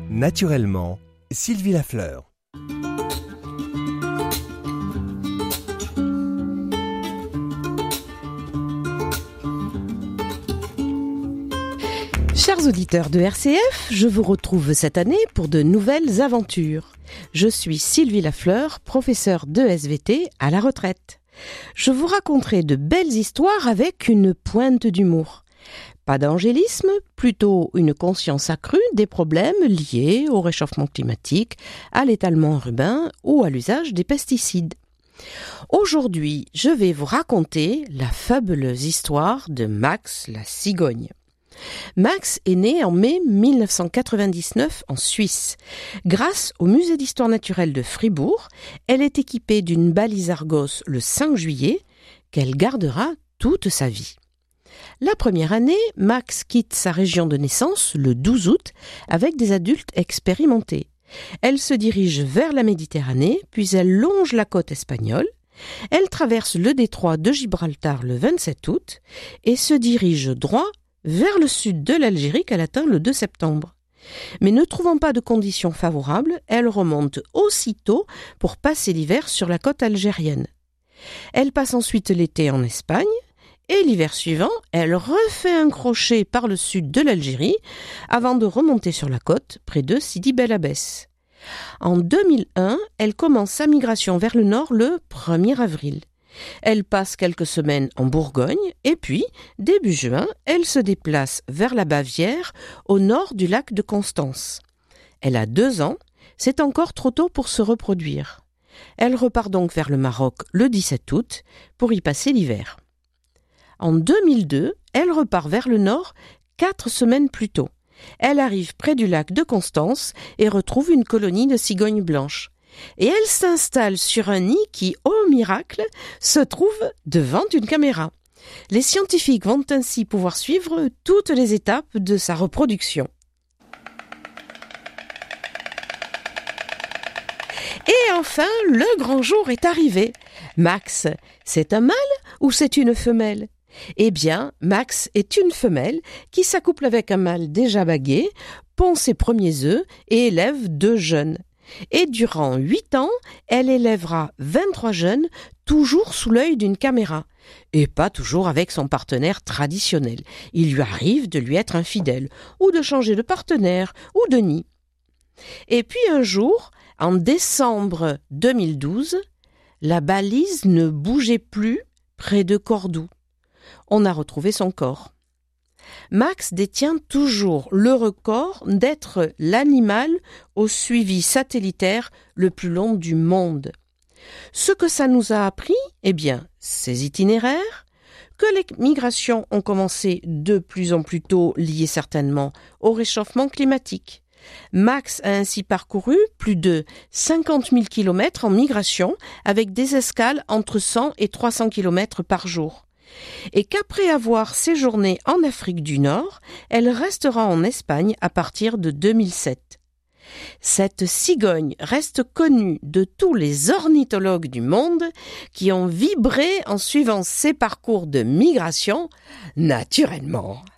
Naturellement, Sylvie Lafleur. Chers auditeurs de RCF, je vous retrouve cette année pour de nouvelles aventures. Je suis Sylvie Lafleur, professeure de SVT à la retraite. Je vous raconterai de belles histoires avec une pointe d'humour. Pas d'angélisme, plutôt une conscience accrue des problèmes liés au réchauffement climatique, à l'étalement urbain ou à l'usage des pesticides. Aujourd'hui, je vais vous raconter la fabuleuse histoire de Max la cigogne. Max est né en mai 1999 en Suisse. Grâce au musée d'histoire naturelle de Fribourg, elle est équipée d'une balise Argos le 5 juillet qu'elle gardera toute sa vie. La première année, Max quitte sa région de naissance le 12 août avec des adultes expérimentés. Elle se dirige vers la Méditerranée, puis elle longe la côte espagnole. Elle traverse le détroit de Gibraltar le 27 août et se dirige droit vers le sud de l'Algérie qu'elle atteint le 2 septembre. Mais ne trouvant pas de conditions favorables, elle remonte aussitôt pour passer l'hiver sur la côte algérienne. Elle passe ensuite l'été en Espagne et l'hiver suivant, elle refait un crochet par le sud de l'Algérie avant de remonter sur la côte près de Sidi Bel Abbès. En 2001, elle commence sa migration vers le nord le 1er avril. Elle passe quelques semaines en Bourgogne et puis, début juin, elle se déplace vers la Bavière, au nord du lac de Constance. Elle a 2 ans, c'est encore trop tôt pour se reproduire. Elle repart donc vers le Maroc le 17 août pour y passer l'hiver. En 2002, elle repart vers le nord 4 semaines plus tôt. Elle arrive près du lac de Constance et retrouve une colonie de cigognes blanches. Et elle s'installe sur un nid qui, au miracle, se trouve devant une caméra. Les scientifiques vont ainsi pouvoir suivre toutes les étapes de sa reproduction. Et enfin, le grand jour est arrivé. Max, c'est un mâle ou c'est une femelle ? Eh bien, Max est une femelle qui s'accouple avec un mâle déjà bagué, pond ses premiers œufs et élève 2 jeunes. Et durant 8 ans, elle élèvera 23 jeunes, toujours sous l'œil d'une caméra. Et pas toujours avec son partenaire traditionnel. Il lui arrive de lui être infidèle, ou de changer de partenaire, ou de nid. Et puis un jour, en décembre 2012, la balise ne bougeait plus près de Cordoue. On a retrouvé son corps. Max détient toujours le record d'être l'animal au suivi satellitaire le plus long du monde. Ce que ça nous a appris, eh bien, ses itinéraires, que les migrations ont commencé de plus en plus tôt, liées certainement au réchauffement climatique. Max a ainsi parcouru plus de 50 000 km en migration, avec des escales entre 100 et 300 km par jour. Et qu'après avoir séjourné en Afrique du Nord, elle restera en Espagne à partir de 2007. Cette cigogne reste connue de tous les ornithologues du monde qui ont vibré en suivant ses parcours de migration naturellement.